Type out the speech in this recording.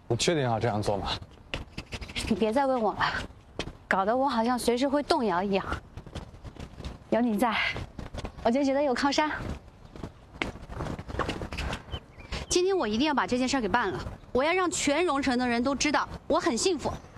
你确定要这样做吗？ 你别再问我了，搞得我好像随时会动摇一样。有你在，我就觉得有靠山。今天我一定要把这件事给办了，我要让全荣城的人都知道我很幸福。